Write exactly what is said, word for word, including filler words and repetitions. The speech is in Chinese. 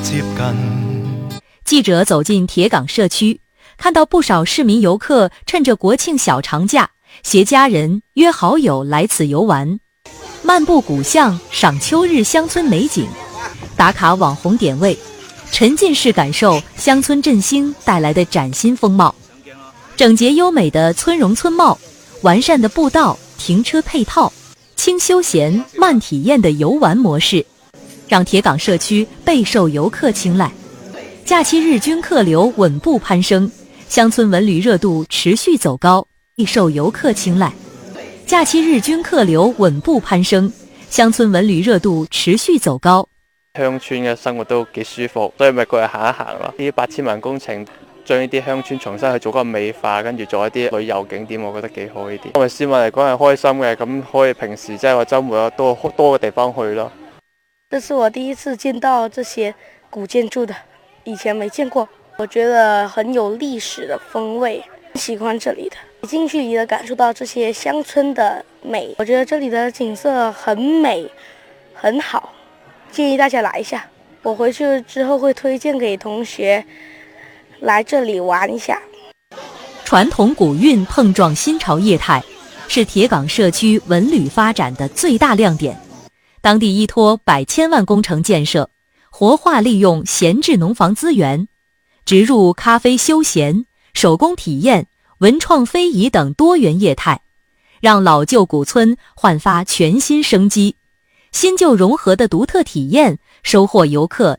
接近。 记者走进铁岗社区，看到不少市民游客趁着国庆小长假，携家人约好友来此游玩，漫步古巷，赏秋日乡村美景，打卡网红点位，沉浸式感受乡村振兴带来的崭新风貌。整洁优美的村容村貌，完善的步道、停车配套，轻休闲慢体验的游玩模式，让铁岗社区备受游客青睐。假期日均客流稳步攀升，乡村文旅热度持续走高，备受游客青睐。假期日均客流穩步攀升，鄉村文旅熱度持續走高。 鄉村嘅生活都幾舒服，所以咪過去行一行咯。呢啲八千萬工程將呢啲鄉村重新去做個美化，跟住做一啲旅遊景點，我覺得幾好呢啲。因為市民嚟講係開心嘅，咁可以平時即係話週末有多多嘅地方去咯。 這是我第一次見到這些古建築的，以前沒見過，我覺得很有歷史的風味，喜歡這裡的。近距離的感受到這些鄉村的美，我覺得這裡的景色很美，很好，建議大家來一下。我回去之後會推薦給同學來這裡玩一下。 傳統古韻碰撞新潮業態，是鐵崗社區文旅發展的最大亮點。當地依託百千萬工程建設，活化利用閒置農房資源，植入咖啡休閒、手工體驗、文創非遺等多元業態，讓老舊古村煥發全新生機。新舊融合的獨特體驗，收穫遊客